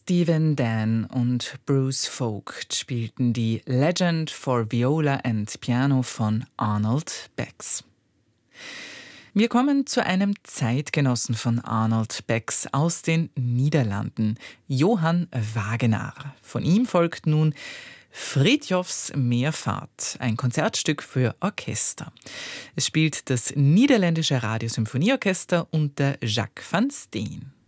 Stephen Dan und Bruce Vogt spielten die Legend for Viola and Piano von Arnold Becks. Wir kommen zu einem Zeitgenossen von Arnold Becks aus den Niederlanden, Johann Wagenaar. Von ihm folgt nun Fridtjofs Meerfahrt, ein Konzertstück für Orchester. Es spielt das niederländische Radiosymphonieorchester unter Jacques van Steen.